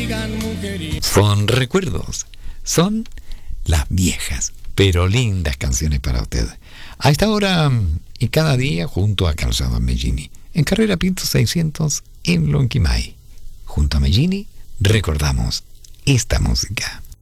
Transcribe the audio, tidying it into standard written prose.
Son recuerdos, son las viejas, pero lindas canciones para ustedes. A esta hora y cada día junto a Calzado Mellini, en Carrera Pinto 600 en Lonquimay. Junto a Mellini recordamos esta música.